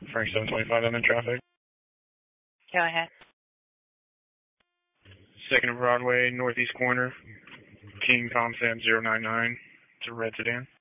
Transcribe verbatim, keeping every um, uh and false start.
Frank seven twenty-five, I'm in traffic. Go ahead. Second and Broadway, northeast corner. King Comsat zero nine nine. It's a red sedan.